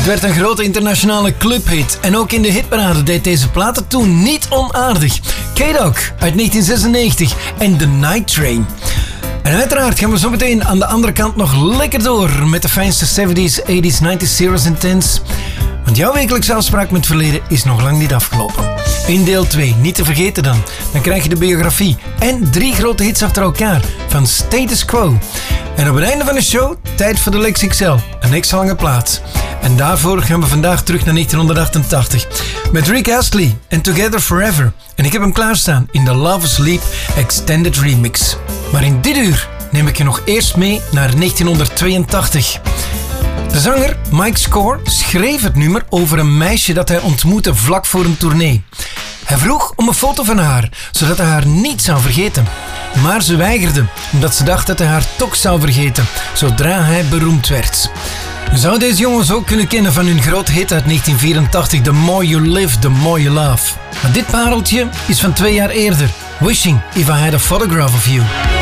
Het werd een grote internationale clubhit en ook in de hitparade deed deze plaat het toen niet onaardig. K-Dog uit 1996 en The Night Train. En uiteraard gaan we zo meteen aan de andere kant nog lekker door met de fijnste 70s, 80s, 90s, zeros en tens. Want jouw wekelijkse afspraak met het verleden is nog lang niet afgelopen. In deel 2, niet te vergeten dan krijg je de biografie en 3 grote hits achter elkaar van Status Quo. En op het einde van de show, tijd voor de Lex XL, een extra lange plaat. En daarvoor gaan we vandaag terug naar 1988 met Rick Astley en Together Forever. En ik heb hem klaarstaan in de Love Asleep Extended Remix. Maar in dit uur neem ik je nog eerst mee naar 1982. De zanger Mike Score schreef het nummer over een meisje dat hij ontmoette vlak voor een tournee. Hij vroeg om een foto van haar, zodat hij haar niet zou vergeten. Maar ze weigerde, omdat ze dacht dat hij haar toch zou vergeten, zodra hij beroemd werd. Je zou deze jongens ook kunnen kennen van hun grote hit uit 1984, The More You Live, The More You Love. Maar dit pareltje is van 2 jaar eerder, Wishing If I Had a Photograph of You.